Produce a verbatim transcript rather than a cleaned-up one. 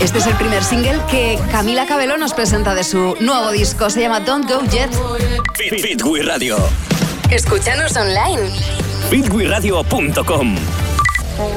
Este es el primer single que Camila Cabello nos presenta de su nuevo disco. Se llama Don't Go Yet. Fit, Fit We Radio. Escúchanos online. fit we radio punto com.